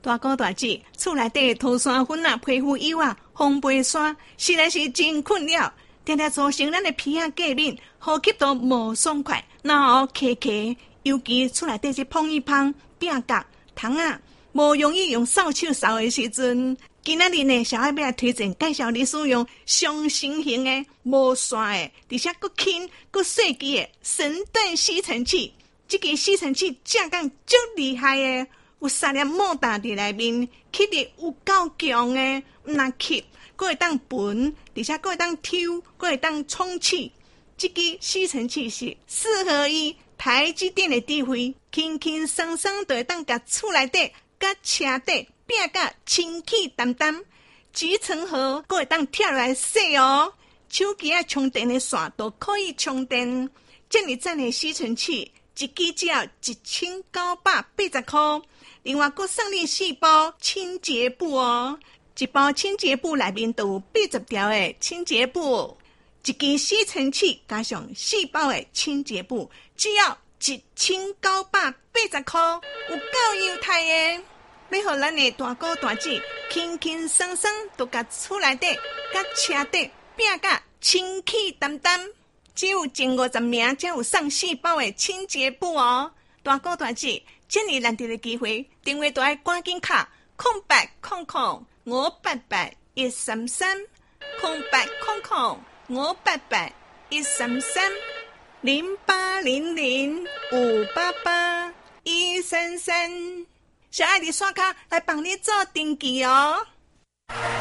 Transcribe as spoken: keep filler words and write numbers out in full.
大哥大姐，厝内底涂山粉啊、皮肤油啊、防白霜，实在是真困扰，常常造成咱的皮啊过敏，呼吸都无爽快，脑壳壳，尤其厝内底这碰一碰、饼角、糖啊，无容易用扫帚扫的时阵。今仔日呢，小爱要来推荐介绍你使用上新型的、无线的，而且佫轻佫细支的神盾吸尘器。这个吸尘器正讲足厉害的，有三粒莫大伫内面，吸力有够强的，毋但吸，佫会当喷，而且佫会当抽，佫会当充气。这个吸尘器是四合一台积电的智慧，轻轻松松就会当甲厝内底、甲车底。变甲清气淡淡，集成盒佫会当拆落来洗哦。手机啊充电的线都可以充电。这么赞的吸尘器，一支只要一千九百八十块。另外佫送你四包清洁布哦，一包清洁布内面都有八十条的清洁布。一支吸尘器加上四包的清洁布，只要一千九百八十块，有够优待的。要互咱的大哥大姐轻轻松松，就甲厝内底、甲车底变甲清气淡淡。只有前五十名才有送四包的清洁布哦。大哥大姐，这么难得的机会，电话都要赶紧卡空八空空五八八一三三空八空空五八八一三三零八零零五八八一三三。小爱的刷卡来帮你做登记哦。